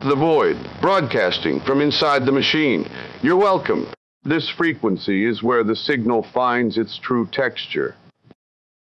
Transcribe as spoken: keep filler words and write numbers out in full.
The Void, broadcasting from inside the machine. You're welcome. This frequency is where the signal finds its true texture.